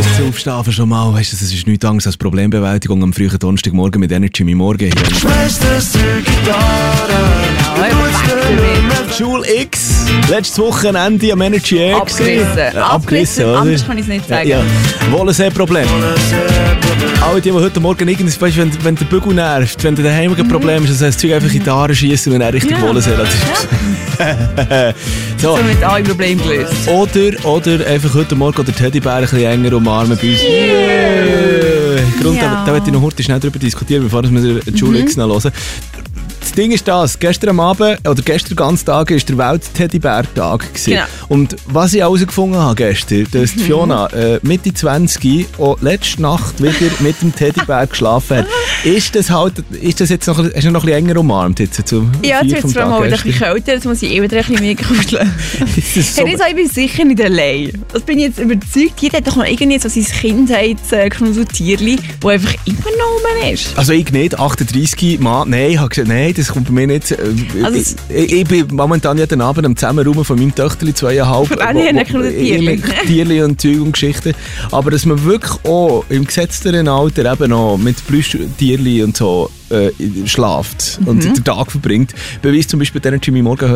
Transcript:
Das Aufstehen schon mal, weißt du, das ist nichts anderes als Problembewältigung am frühen Donnerstagmorgen mit Energy im Morgen. Schul X, letztes Wochenende am Energy X. Abgerissen, oder? anders kann ich es nicht sagen. Ja. Wohlensee-Problem. Alle die heute Morgen irgendwie, weißt, wenn der Bügel nervt, wenn du daheim ein Problem ist, das heisst, du einfach in die Haare schießen und dann Richtung Wohlensee. So mit allen Problemen gelöst. Oder einfach heute Morgen den Teddybär ein bisschen enger umarmen bei uns. Grund, da möchte ich noch heute schnell darüber diskutieren, bevor wir die Schule X noch hören. Das Ding ist das, gestern Abend, oder gestern ganzen Tag, war der Welt-Teddybär-Tag. Genau. Und was ich herausgefunden habe gestern, dass die Fiona Mitte 20 auch letzte Nacht wieder mit dem Teddybär geschlafen hat. Ist das jetzt noch, hast du noch ein bisschen enger umarmt? Jetzt Ja, jetzt wird es mal wieder ein bisschen kälter, jetzt muss ich wieder ein bisschen mehr kuscheln. So Ich bin sicher nicht allein. Das bin ich jetzt überzeugt. Jeder hat doch noch irgendwie so sein Kindheitsknuseltierli, das einfach immer noch rum ist. Also ich nicht, 38 Mann, nein, ich habe gesagt, nein, das kommt bei mir nicht. Also ich bin momentan jeden Abend am Zusammenraum von meinem Töchterli 2,5. Tierli und Zeug und Geschichten. Aber dass man wirklich auch im gesetzteren Alter eben noch mit Plüschtierli und so schlaft und den Tag verbringt, beweist zum Beispiel der Jimmy Morgen